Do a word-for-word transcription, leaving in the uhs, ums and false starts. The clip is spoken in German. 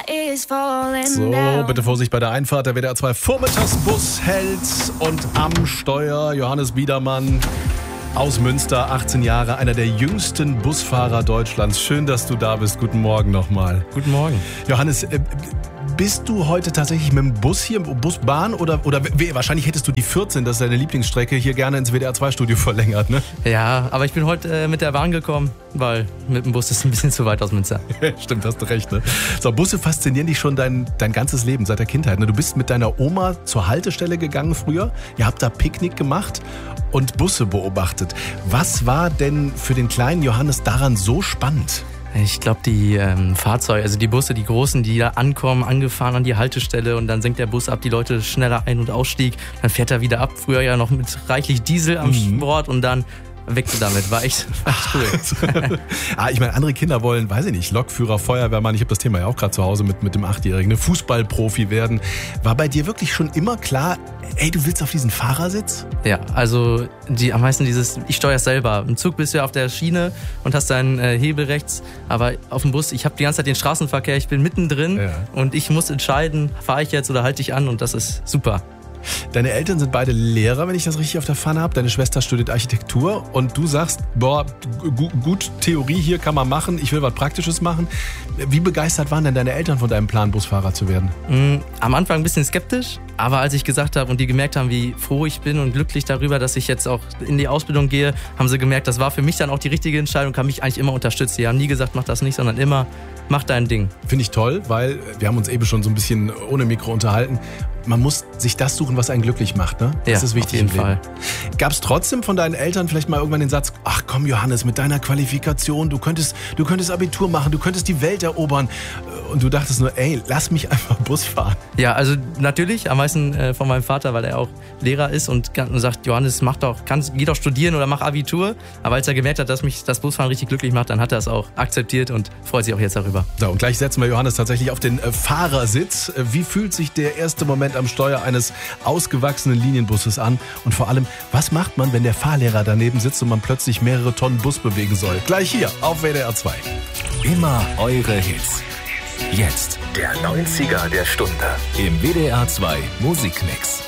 So, bitte Vorsicht bei der Einfahrt. Der W D R zwei Vormittagsbus hält und am Steuer Johannes Biedermann aus Münster, achtzehn Jahre, einer der jüngsten Busfahrer Deutschlands. Schön, dass du da bist. Guten Morgen nochmal. Guten Morgen. Johannes, äh, bist du heute tatsächlich mit dem Bus hier, Busbahn oder, oder wahrscheinlich hättest du die vierzehn, das ist deine Lieblingsstrecke, hier gerne ins W D R zwei Studio verlängert, ne? Ja, aber ich bin heute äh, mit der Bahn gekommen, weil mit dem Bus ist ein bisschen zu weit aus Münster. Stimmt, hast du recht, ne? So, Busse faszinieren dich schon dein, dein ganzes Leben, seit der Kindheit, ne? Du bist mit deiner Oma zur Haltestelle gegangen früher, ihr habt da Picknick gemacht und Busse beobachtet. Was war denn für den kleinen Johannes daran so spannend? Ich glaube, die ähm, Fahrzeuge, also die Busse, die großen, die da ankommen, angefahren an die Haltestelle und dann senkt der Bus ab, die Leute schneller ein- und ausstieg, dann fährt er wieder ab. Früher ja noch mit reichlich Diesel am Mhm. Bord und dann weg damit. War echt, war echt cool. ah, ich meine, andere Kinder wollen, weiß ich nicht, Lokführer, Feuerwehrmann, ich habe das Thema ja auch gerade zu Hause mit, mit dem Achtjährigen, ne, Fußballprofi werden. War bei dir wirklich schon immer klar, ey, du willst auf diesen Fahrersitz? Ja, also die, am meisten dieses, ich steuere selber. Im Zug bist du ja auf der Schiene und hast deinen äh, Hebel rechts, aber auf dem Bus, ich habe die ganze Zeit den Straßenverkehr, ich bin mittendrin Ja. und ich muss entscheiden, fahre ich jetzt oder halte ich an und das ist super. Deine Eltern sind beide Lehrer, wenn ich das richtig auf der Pfanne habe. Deine Schwester studiert Architektur und du sagst, boah, gu- gut, Theorie hier kann man machen, ich will was Praktisches machen. Wie begeistert waren denn deine Eltern von deinem Plan, Busfahrer zu werden? Mhm, am Anfang ein bisschen skeptisch, aber als ich gesagt habe und die gemerkt haben, wie froh ich bin und glücklich darüber, dass ich jetzt auch in die Ausbildung gehe, haben sie gemerkt, das war für mich dann auch die richtige Entscheidung, haben mich eigentlich immer unterstützt. Die haben nie gesagt, mach das nicht, sondern immer, mach dein Ding. Finde ich toll, weil wir haben uns eben schon so ein bisschen ohne Mikro unterhalten. Man muss sich das suchen, was einen glücklich macht, ne? Das Ja, ist wichtig auf jeden im Leben. Fall. Gab es trotzdem von deinen Eltern vielleicht mal irgendwann den Satz, ach komm Johannes, mit deiner Qualifikation, du könntest, du könntest Abitur machen, du könntest die Welt erobern. Und du dachtest nur, ey, lass mich einfach Bus fahren. Ja, also natürlich, am meisten äh, von meinem Vater, weil er auch Lehrer ist und, kann, und sagt, Johannes, mach doch, kannst, geh doch studieren oder mach Abitur. Aber als er gemerkt hat, dass mich das Busfahren richtig glücklich macht, dann hat er es auch akzeptiert und freut sich auch jetzt darüber. So, und gleich setzen wir Johannes tatsächlich auf den äh, Fahrersitz. Äh, Wie fühlt sich der erste Moment am Steuer eines ausgewachsenen Linienbusses an? Und vor allem, was macht man, wenn der Fahrlehrer daneben sitzt und man plötzlich mehrere Tonnen Bus bewegen soll? Gleich hier auf W D R zwei. Immer eure Hits. Jetzt der neunziger der Stunde im W D R zwei Musikmix.